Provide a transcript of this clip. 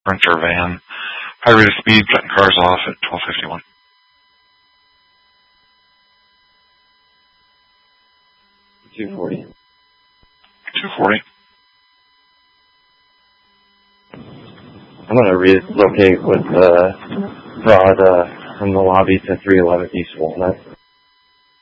Sprinter van. High rate of speed, cutting cars off at 1251. 240. 240. I'm going to relocate with Rod from the lobby to 311 East Walnut.